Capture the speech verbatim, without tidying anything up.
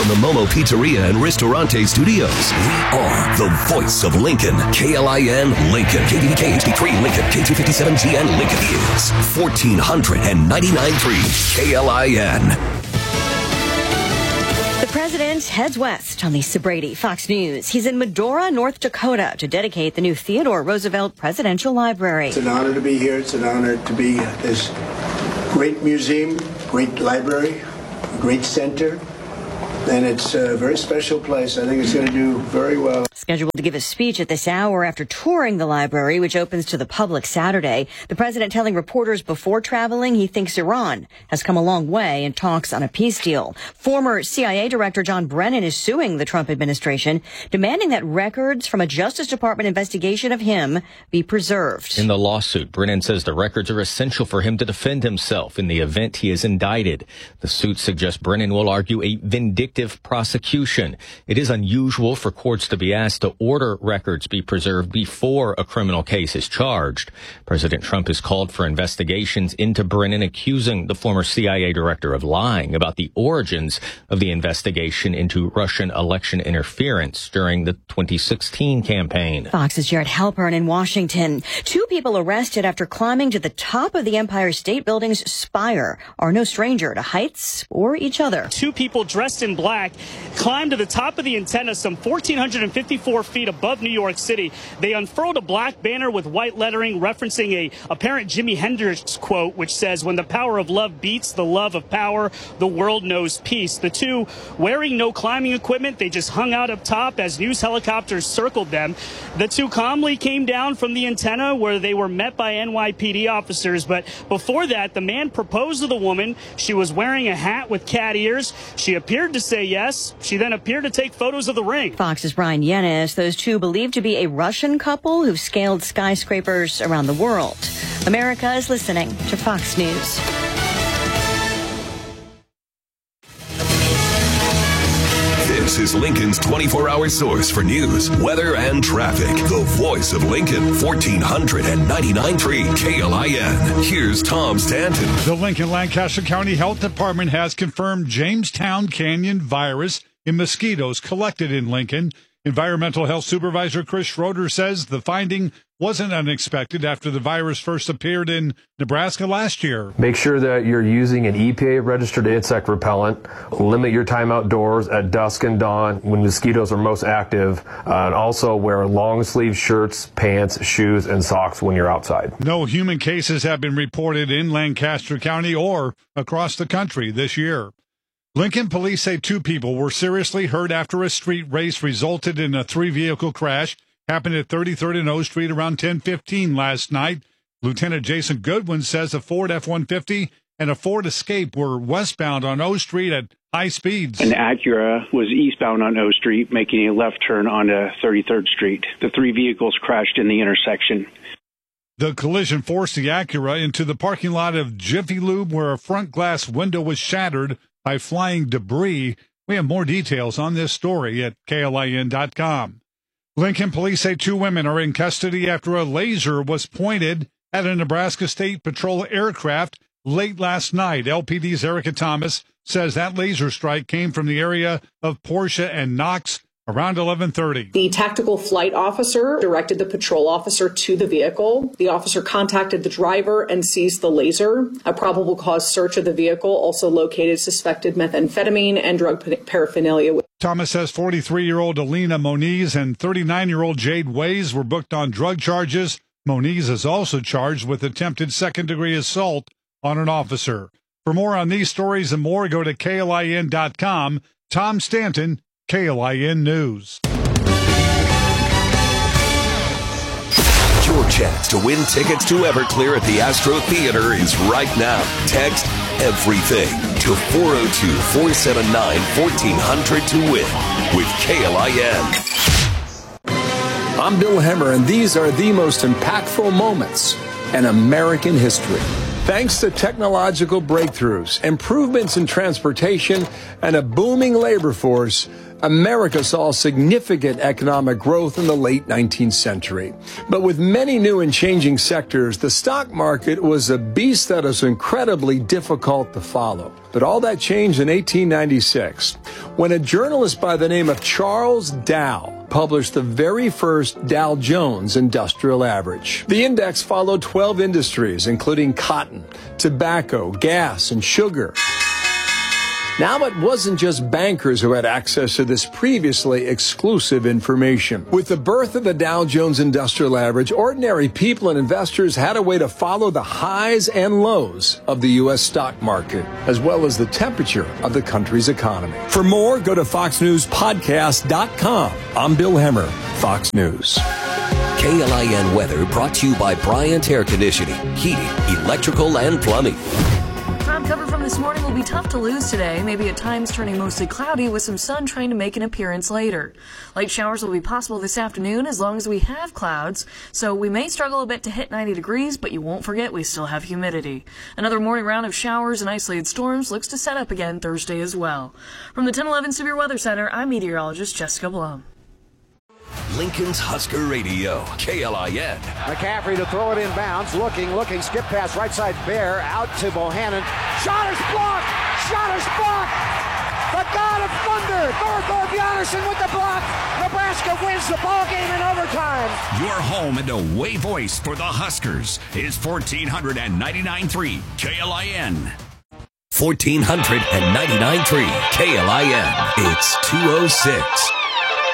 from the Momo Pizzeria and Ristorante Studios, we are the voice of Lincoln. K L I N Lincoln. K D D K H D three Lincoln. K two fifty-seven G N Lincoln is fourteen ninety-nine point three K L I N. The president heads west on Lisa Brady, Fox News. He's in Medora, North Dakota to dedicate the new Theodore Roosevelt Presidential Library. It's an honor to be here. It's an honor to be at this great museum, great library, great center. And it's a very special place. I think it's going to do very well. Scheduled to give a speech at this hour after touring the library, which opens to the public Saturday. The president telling reporters before traveling he thinks Iran has come a long way in talks on a peace deal. Former C I A Director John Brennan is suing the Trump administration, demanding that records from a Justice Department investigation of him be preserved. In the lawsuit, Brennan says the records are essential for him to defend himself in the event he is indicted. The suit suggests Brennan will argue a vindictive prosecution. It is unusual for courts to be asked to order records be preserved before a criminal case is charged. President Trump has called for investigations into Brennan, accusing the former C I A director of lying about the origins of the investigation into Russian election interference during the twenty sixteen campaign. Fox's Jared Halpern in Washington. Two people arrested after climbing to the top of the Empire State Building's spire are no stranger to heights or each other. Two people dressed in black climbed to the top of the antenna some one thousand four hundred fifty-four feet above New York City. They unfurled a black banner with white lettering referencing a apparent Jimi Hendrix quote, which says, "When the power of love beats the love of power, the world knows peace." The two, wearing no climbing equipment, they just hung out up top as news helicopters circled them. The two calmly came down from the antenna where they were met by N Y P D officers. But before that, the man proposed to the woman. She was wearing a hat with cat ears. She appeared to say yes. She then appeared to take photos of the ring. Fox's Brian Yennis. Those two believed to be a Russian couple who've scaled skyscrapers around the world. America is listening to Fox News. This is Lincoln's twenty-four hour source for news, weather, and traffic. The voice of Lincoln, fourteen ninety-nine point three K L I N. Here's Tom Stanton. The Lincoln Lancaster County Health Department has confirmed Jamestown Canyon virus in mosquitoes collected in Lincoln. Environmental Health Supervisor Chris Schroeder says the finding wasn't unexpected after the virus first appeared in Nebraska last year. Make sure that you're using an E P A-registered insect repellent. Limit your time outdoors at dusk and dawn when mosquitoes are most active. Uh, and also wear long-sleeve shirts, pants, shoes, and socks when you're outside. No human cases have been reported in Lancaster County or across the country this year. Lincoln police say two people were seriously hurt after a street race resulted in a three-vehicle crash. Happened at thirty-third and O Street around ten fifteen last night. Lieutenant Jason Goodwin says a Ford F one fifty and a Ford Escape were westbound on O Street at high speeds. An Acura was eastbound on O Street, making a left turn onto thirty-third Street. The three vehicles crashed in the intersection. The collision forced the Acura into the parking lot of Jiffy Lube, where a front glass window was shattered by flying debris. We have more details on this story at K L I N dot com. Lincoln police say two women are in custody after a laser was pointed at a Nebraska State Patrol aircraft late last night. L P D's Erica Thomas says that laser strike came from the area of Portia and Knox around eleven thirty. The tactical flight officer directed the patrol officer to the vehicle. The officer contacted the driver and seized the laser. A probable cause search of the vehicle also located suspected methamphetamine and drug paraphernalia. Thomas says forty-three-year-old Alina Moniz and thirty-nine-year-old Jade Ways were booked on drug charges. Moniz is also charged with attempted second-degree assault on an officer. For more on these stories and more, go to K L I N dot com. Tom Stanton, K L I N News. Your chance to win tickets to Everclear at the Astro Theater is right now. Text EVERYTHING to four oh two, four seven nine, one four hundred to win with K L I N. I'm Bill Hemmer, and these are the most impactful moments in American history. Thanks to technological breakthroughs, improvements in transportation, and a booming labor force, America saw significant economic growth in the late nineteenth century. But with many new and changing sectors, the stock market was a beast that is incredibly difficult to follow. But all that changed in eighteen ninety-six, when a journalist by the name of Charles Dow published the very first Dow Jones Industrial Average. The index followed twelve industries, including cotton, tobacco, gas, and sugar. Now, it wasn't just bankers who had access to this previously exclusive information. With the birth of the Dow Jones Industrial Average, ordinary people and investors had a way to follow the highs and lows of the U S stock market, as well as the temperature of the country's economy. For more, go to fox news podcast dot com. I'm Bill Hemmer, Fox News. K L I N weather brought to you by Bryant Air Conditioning, Heating, Electrical, and Plumbing. Cloud cover from this morning will be tough to lose today, maybe at times turning mostly cloudy with some sun trying to make an appearance later. Light showers will be possible this afternoon as long as we have clouds, so we may struggle a bit to hit ninety degrees, but you won't forget we still have humidity. Another morning round of showers and isolated storms looks to set up again Thursday as well. From the ten eleven Severe Weather Center, I'm meteorologist Jessica Blum. Lincoln's Husker Radio, K L I N. McCaffrey to throw it in bounds. Looking, looking. Skip pass right side. Bear out to Bohannon. Shot is blocked. Shot is blocked. The God of Thunder, Thorgolf Bjarnason with the block. Nebraska wins the ball game in overtime. Your home and away voice for the Huskers is fourteen ninety-nine point three K L I N. fourteen ninety-nine point three K L I N. It's two oh six.